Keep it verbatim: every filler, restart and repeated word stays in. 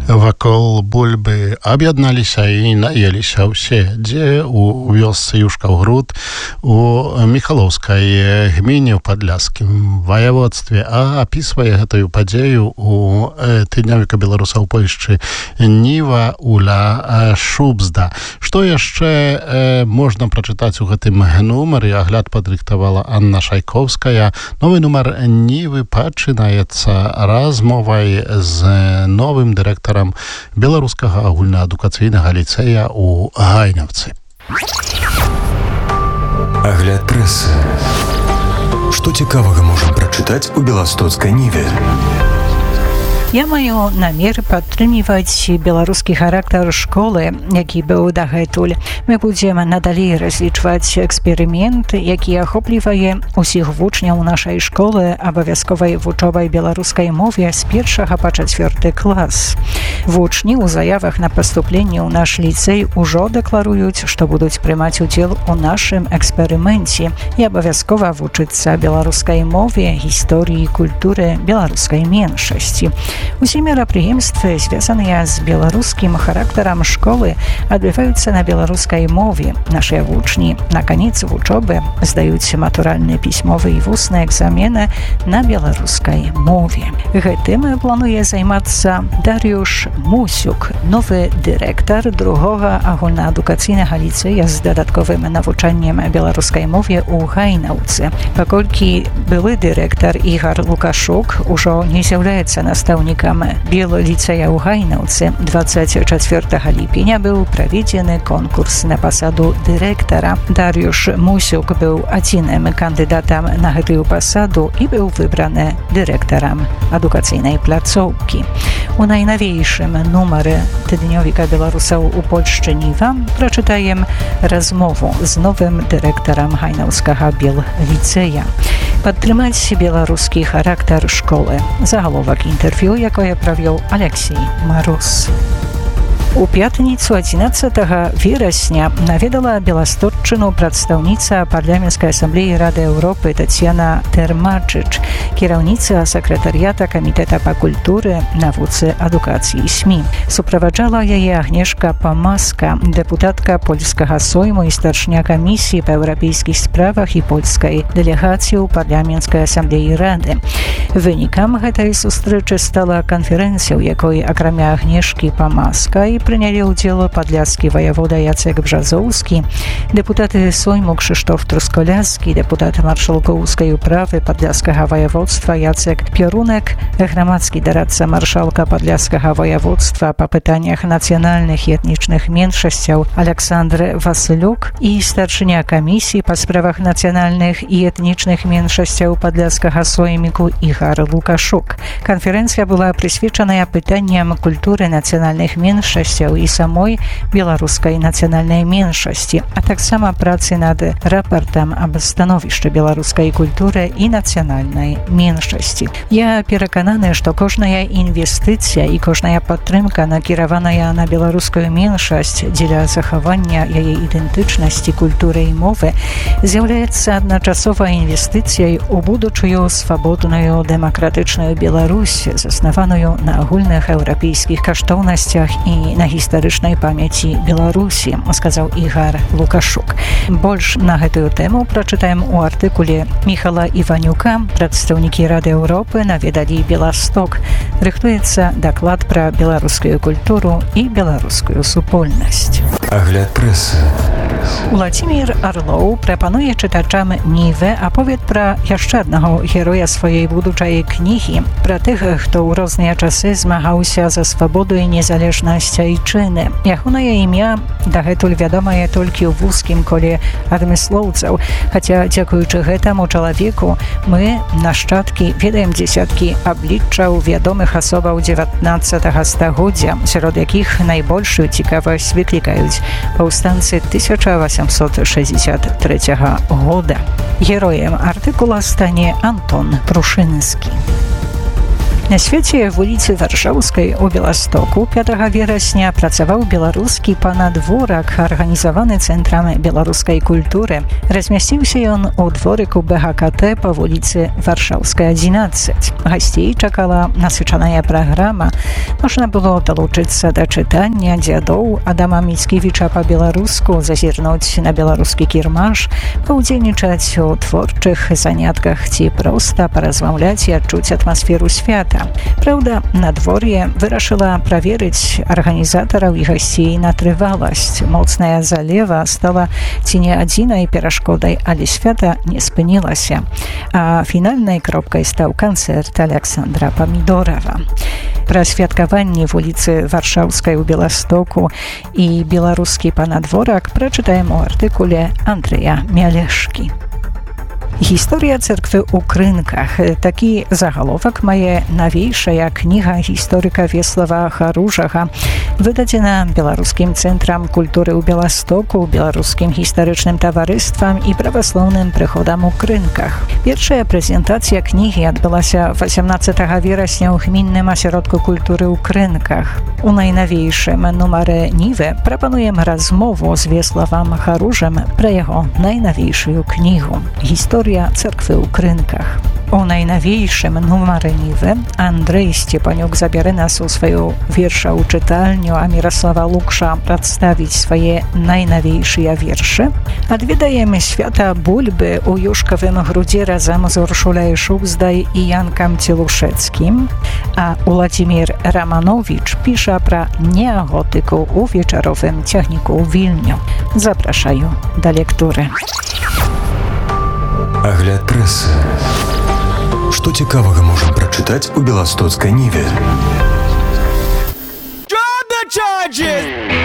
Вакол бульбы аб'ядналіся і наеліся ўсе, дзе у вёсцы Юшкаўгруд, у Міхалоўскай гміне ў Падляскім ваяводстве, а апісвае гэтую падзею у тыднёвіка беларуса ў Польшчы Ніва Уля Шубзда. Што яшчэ можна прачытаць у гэтым нумары? Агляд падрыхтавала Анна Шайковская. Новы нумар Нівы пачынаецца размовай з новым дырэктарам беларускага агульнаадукацыйнага ліцэя ў Гайнаўцы. Агляд прэсы. Што цікавага можам прачытаць у беластоцкай Ніве? Я маю намер падтрымліваць беларускі характар школы, які быў дагэтуль. Мы будзем надалей разлічваць эксперымент, які ахоплівае усіх вучняў нашай школы абавязковай вучобай беларускай мове з першага па чацвёрты клас. Вучні ў заявах на паступленне ў наш ліцэй ужо дэкларуюць, што будуць прымаць удзел у нашым эксперыменце і абавязкова вучыцца беларускай мове, гісторыі і культуры беларускай меншасці. Усе мерапрыемствы, звязаныя з беларускім характарам школы, адбываюцца на беларускай мове. Нашыя вучні на канец вучобы здаюць матуральныя пісьмовыя і вусныя экзамены на беларускай мове. Гэтым плануе займацца Дар'юш Мусюк, новы дырэктар другога агульнаадукацыйнага ліцэя з дадатковым навучаннем беларускай мове ў Гайнаўцы. Паколькі былы дырэктар Ігар Лукашук ужо не з'яўляецца настаўнікам Белоліцэя ў Гайнаўцы, дваццаць чацвёртага ліпеня быў праведзены конкурс на пасаду дырэктара. Дар'юш Мусюк быў адзіным кандыдатам на гэтую пасаду і быў выбраны дырэктарам адукацыйнай пляцоўкі. У найнавейшым нумары тыднёвіка беларусаў у Польшчы Ніва прачытаем размову з новым дырэктарам Гайнаўскага Белліцэя. Падтрымаць беларускі характар школы. Загаловак інтэрв'ю, якое правёў Алексей Мароз. У пятніцу адзінаццатага верасня наведала Беластотчыну прадстаўніца парламенцкай асамблеі Рады Еўропы Тацьяна Тэрмачыч, кіраўніца сакратарыята камітэта па культуры, навуцы, адукацыі і СМІ. Суправаджала яе Агнешка Памаска, дэпутатка польскага сойму і старшыня камісіі па еўрапейскіх справах і польскай дэлегацыі ў парламенцкай асамблеі Рады. Вынікам гэтай сустрэчы стала канферэнцыя, у якой акрамя Агнешкі Памаска і прынялі ўдзел падляскі ваявода Яцек Бжазоўскі, дэпутаты сойму Крzysztof Truskoляскі, дэпутат маршалкоўскай управы падляскага ваяводства Яцек Пёрунек, грамадскі дарадца маршалка падляскага ваяводства па пытаннях нацыянальных і этнічных меншасцяў Александр Васылюк і старшыня камісіі па справах нацыянальных і этнічных меншасцяў падляскага сойміку Ігар Лукашук. Канферэнцыя была прысвечаная пытанням культуры нацыянальных меншасцяў і самой беларускай нацыянальнай меншасці, а таксама працы над рапартам аб становішчы беларускай культуры і нацыянальнай меншасці. Я перакананы, што кожная інвестыцыя і кожная падтрымка, накіраваная на беларускую меншасць дзеля захавання яе ідэнтычнасці, культуры і мовы, з'яўляецца адначасова інвестыцыяй у будучую свабодную дэмакратычную Беларусь, заснаваную на агульных еўрапейскіх каштоўнасцях і на гістарычнай памяці Беларусі, сказаў Ігар Лукашук. Больш на гэтую тэму прачытаем у артыкуле Міхала Іванюка. Прадстаўнікі Рады Еўропы наведалі Беласток. Рыхтуецца даклад пра беларускую культуру і беларускую супольнасць. Агляд прэсы. Уладзімір Арлоў прапануе чытачам Нівы аповед пра яшчэ аднаго героя сваёй будучай кнігі, пра тых, хто ў розныя часы змагаўся за свабоду і незалежнасць айчыны. Ягонае імя дагэтуль вядомае толькі ў вузкім коле адмыслоўцаў, хаця дзякуючы гэтаму чалавеку мы, нашчадкі, ведаем дзесяткі абліччаў вядомых асобаў дзевятнаццатага стагоддзя, сярод якіх найбольшую цікавасць выклікаюць паўстанцы тысяча васямсот шэсцьдзесят трэцяга года. Героем артыкула стане Антон Прушынскі. На свяце в улицы Варшаўскай у Беластоку пятага верасня працаваў беларускі панадворак, арганізаваны цэнтрам беларускай культуры. Размясціўся ён у дворыку бэ га ка тэ па вуліцы Варшаўскай адзінаццаць. Гасцей чакала насычаная праграма. Можна было далучыцца да чытання дзядоў Адама Міцкевіча па-беларуску, зазірнуць на беларускі кірмаш, паўдзельнічаць у творчых занятках ці проста паразмаўляць і адчуць атмасферу свята. Праўда, надвор'е вырашыла праверыць арганізатараў і гасцей на трываласць. Моцная залева стала ці не адзінай перашкодай, але свята не спынілася. А фінальнай кропкай стаў канцэрт Александра Памідорава. Пра святкаванні вуліцы Варшаўскай у Беластоку і беларускі панадворак прачытаем у артыкуле Андрэя Мялешкі. Гісторыя церквы ў крынках. Такі загаловак мае навейшая кніга гісторыка Веслава Харужага, выдадзена беларускім цэнтрам культуры ў Беластоку, беларускім гістарычным таварыствам і праваслаўным прыходам у крынках. Першая прэзентацыя кнігі адбылася васямнаццатага верасня ў гмінным асяродку культуры ў крынках. У найнавейшым нумары Нівы прапануем размову з Веславам Харужам пра яго найнавейшую кнігу «Гісторыя церквы ў крынках». У найнавейшым нумары Нівы Андрэй Сцепанюк забярэ нас у сваю вершаў чытальню, а Міраслава Лукша прадставіць свае найнавейшыя вершы. Адведаем свята бульбы ў юшкавым грудзе разам з Уршуляй Шубздай і Янкам Целушэцкім, а Уладзімір Раманович піша пра неаготыку ў вечаровым цягніку ў Вільню. Запрашаю да лектуры. Агляд прэсы. Што цікавага можам прачытаць у беластоцкай Ніве?